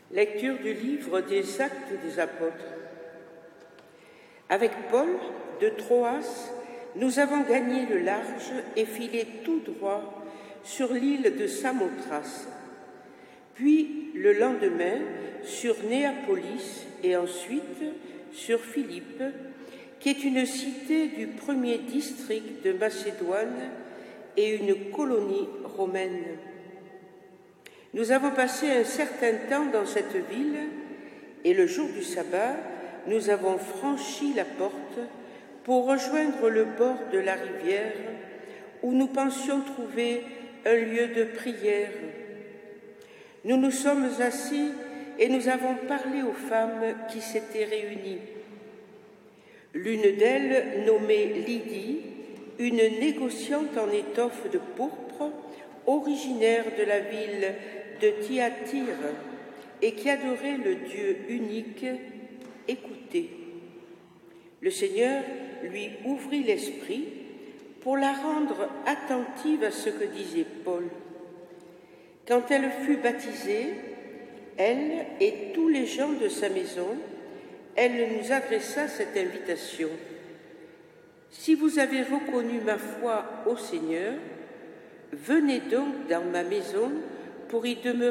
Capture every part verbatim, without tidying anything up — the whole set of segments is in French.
Lecture du livre des Actes des Apôtres. Avec Paul de Troas, nous avons gagné le large et filé tout droit sur l'île de Samothrace, puis le lendemain sur Néapolis et ensuite sur Philippe, qui est une cité du premier district de Macédoine et une colonie romaine. Nous avons passé un certain temps dans cette ville et le jour du sabbat, nous avons franchi la porte pour rejoindre le bord de la rivière où nous pensions trouver un lieu de prière. Nous nous sommes assis et nous avons parlé aux femmes qui s'étaient réunies. L'une d'elles, nommée Lydie, une négociante en étoffe de pourpre, originaire de la ville de Thyatire et qui adorait le Dieu unique, écoutait. Le Seigneur lui ouvrit l'esprit pour la rendre attentive à ce que disait Paul. Quand elle fut baptisée, elle et tous les gens de sa maison, elle nous adressa cette invitation. « Si vous avez reconnu ma foi au Seigneur, venez donc dans ma maison pour y demeurer. »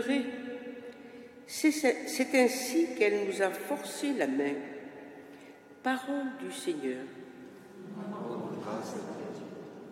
C'est ainsi qu'elle nous a forcé la main. Parole du Seigneur.